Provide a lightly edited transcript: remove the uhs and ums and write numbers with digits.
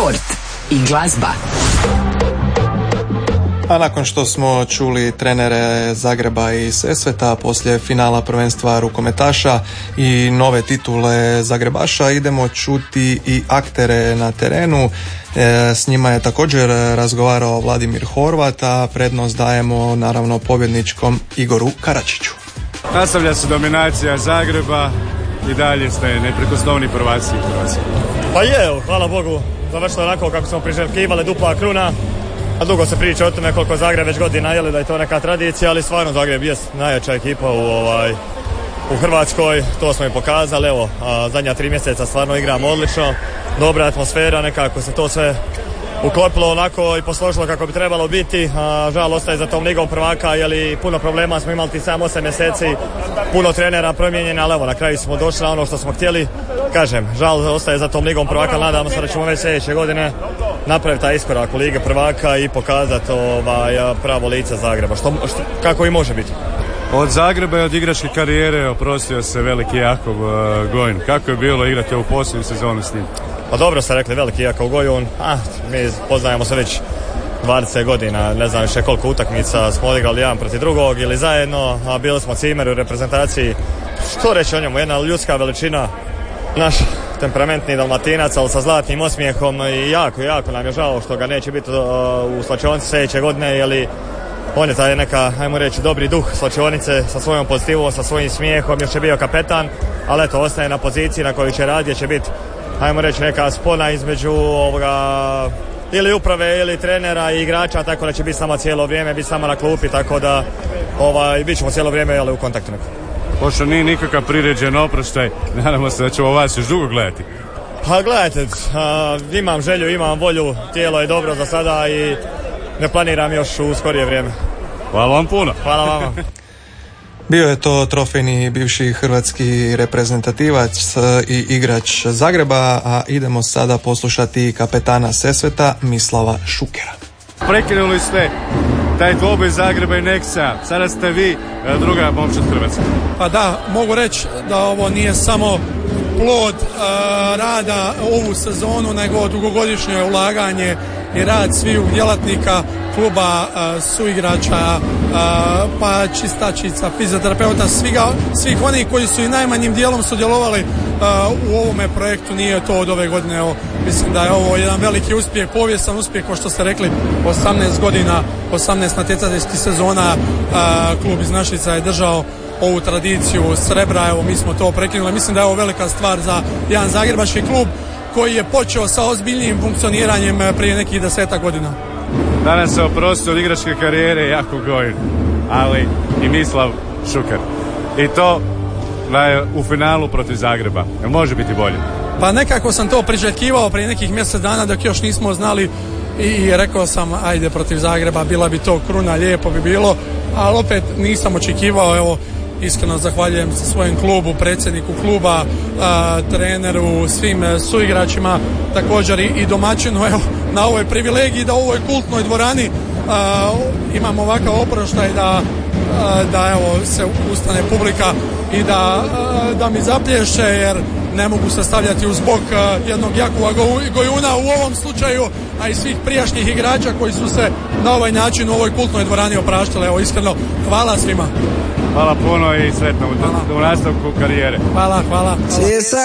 sport i glazba. A nakon što smo čuli trenere Zagreba i Sesveta poslije finala prvenstva rukometaša i nove titule Zagrebaša, idemo čuti i aktere na terenu. S njima je također razgovarao Vladimir Horvat, a prednost dajemo naravno pobjedničkom Igoru Karačiću. Nastavlja se dominacija Zagreba i dalje ste neprikosnovni prvaci Hrvatske. Pa je, hvala Bogu, završilo onako kako smo priželjkivali, dupla kruna. A dugo se priča o tome koliko Zagreb već godina je da je to neka tradicija, ali stvarno Zagreb je najjača ekipa u Hrvatskoj, to smo i pokazali. Evo, zadnja 3 mjeseca stvarno igramo odlično, dobra atmosfera, nekako se to sve uklopilo onako i posložilo kako bi trebalo biti. Žal ostaje za tom ligom prvaka, jer puno problema smo imali 7-8 mjeseci, puno trenera promijenjena, ali evo na kraju smo došli na ono što smo htjeli. Kažem, žal ostaje za tom ligom prvaka, nadamo se da ćemo već sljedeće godine napraviti taj iskorak u Lige prvaka i pokazati pravo lice Zagreba, kako i može biti. Od Zagreba i od igračke karijere oprostio se veliki Jakov Gojin. Kako je bilo igrati ovu posljednju sezonu s njim? Pa dobro ste rekli, veliki Jakov Gojin. Mi poznajemo se već 20 godina, ne znam više koliko utakmica smo odigrali jedan protiv drugog ili zajedno, a bili smo cimer u reprezentaciji. Što reći o njemu, jedna ljudska veličina, naš temperamentni Dalmatinac, ali sa zlatnim osmijehom, i jako nam je žao što ga neće biti u slačionici sljedeće godine, jer on je taj neka, ajmo reći, dobri duh slačionice sa svojom pozitivom, sa svojim smijehom, još je bio kapetan, ali eto, ostaje na poziciji na kojoj će raditi, će biti, ajmo reći, neka spona između ili uprave ili trenera i igrača, tako da će biti sama cijelo vrijeme, biti sama na klupi, tako da bit ćemo cijelo vrijeme u kontaktu nekom. Pošto nije nikakav priređen oproštaj, nadamo se da ćemo vas još dugo gledati. Pa gledajte, imam želju, imam volju, tijelo je dobro za sada i ne planiram još u skorije vrijeme. Hvala vam puno. Hvala vama. Bio je to trofejni bivši hrvatski reprezentativac i igrač Zagreba, a idemo sada poslušati kapetana Sesveta Mislava Šukera. Prekinuli ste taj dvoboj Zagreba i Nexa, sada ste vi druga momčad Hrvatske. Pa da, mogu reći da ovo nije samo plod rada ovu sezonu, nego dugogodišnje ulaganje i rad svih djelatnika kluba, suigrača, pa čistačica, fizioterapeuta, svih onih koji su i najmanjim dijelom sudjelovali u ovome projektu. Nije to od ove godine. Evo, mislim da je ovo jedan veliki uspjeh, povijesan uspjeh, kao što ste rekli, 18 godina, 18 natjecateljskih sezona, klub iz Našica je držao ovu tradiciju srebra. Evo, mi smo to prekinuli. Mislim da je ovo velika stvar za jedan zagrebački klub koji je počeo sa ozbiljnim funkcioniranjem prije nekih 10 godina. Danas se oprostio od igračke karijere Jakov Gojin, ali i Mislav Šuker. I to u finalu protiv Zagreba. Može biti bolje? Pa nekako sam to priželjkivao prije nekih mjesec dana dok još nismo znali i rekao sam ajde protiv Zagreba, bila bi to kruna, lijepo bi bilo, ali opet nisam očekivao. Evo, iskreno zahvaljujem se svojem klubu, predsjedniku kluba, treneru, svim suigračima, također i domaćinu, evo, na ovoj privilegiji da u ovoj kultnoj dvorani imam ovakav oproštaj da evo se ustane publika i da mi zaplješe, jer ne mogu se stavljati uz bok jednog Jakova Gojuna u ovom slučaju, a i svih prijašnjih igrača koji su se na ovaj način u ovoj kultnoj dvorani opraštali. Evo, iskreno, hvala svima. Hvala puno i sretno u nastavku karijere. Hvala.